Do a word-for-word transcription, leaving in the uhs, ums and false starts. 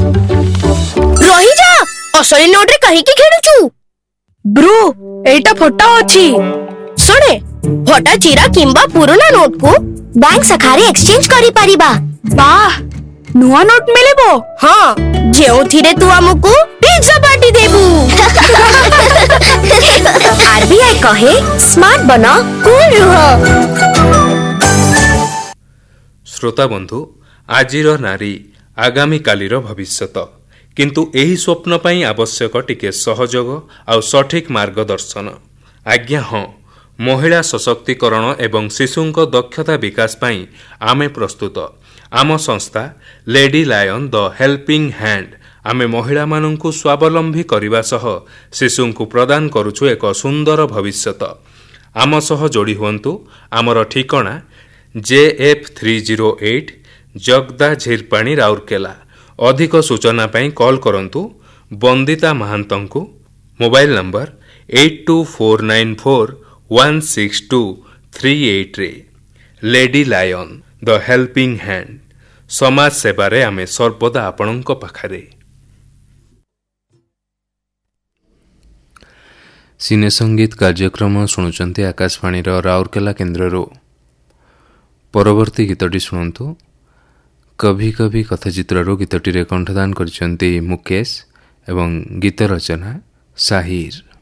रही जा असली नोट रे कहीं की खेलुचु ब्रो एटा फटा अछि सुने फटा चिरा किंबा पुराना नोट को बैंक शाखा रे एक्सचेंज करि परिबा वाह नुआ नोट मिलेबो हाँ जेउथिरे तू हमकु पिज्जा पार्टी देबू आरबीआई कहे स्मार्ट बना कूल रह। श्रोता बंधु आजिर नारी आगामी कालीर भविष्यत किंतु एही स्वप्न पई आवश्यक टिके सहयोग आ सठिक मार्गदर्शन। आज्ञा हाँ महिला सशक्तिकरण एवं शिशुंक दक्षता विकास पई आमे प्रस्तुत आम संस्था lady lion the helping hand आमे महिला मानंकु स्वावलंबी करने सह शिशुंकु प्रदान करुछु एक सुंदर भविष्यत। आम सह जोड़ी हुंतु आमर ठिकाना जे F three zero eight जगदा झिरपाणी Rourkela. अधिक सूचना पाई कॉल करंतु Bandita महांतंकु mobile number eight to four nine four one six to three eight रे। Lady lion the helping hand समाज सेवारे आमे सर्वदा आपणक पाखरे। सिने संगीत कार्यक्रम शुणुचंती आकाशवाणी राउरकेला केन्द्ररो। परवर्ती गीतटी शुणु कभी कभी कथाचित्रु गीतटी कंठदान करछंती मुकेश एवं गीत रचना साहिर।